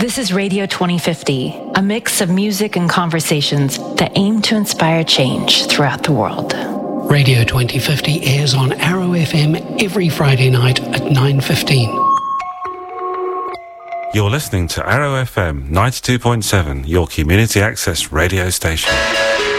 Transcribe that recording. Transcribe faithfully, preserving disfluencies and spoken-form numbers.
This is Radio twenty fifty, a mix of music and conversations that aim to inspire change throughout the world. Radio twenty fifty airs on Arrow F M every Friday night at nine fifteen. You're listening to Arrow F M ninety-two point seven, your community access radio station.